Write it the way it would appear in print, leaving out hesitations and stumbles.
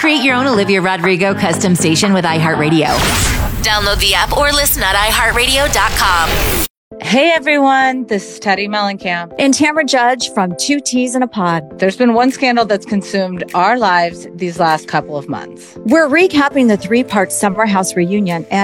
Create your own Olivia Rodrigo custom station with iHeartRadio. Download the app or listen at iHeartRadio.com. Hey everyone, this is Teddy Mellencamp. And Tamara Judge from Two Teas in a Pod. There's been one scandal that's consumed our lives these last couple of months. We're recapping the 3-part Summer House reunion and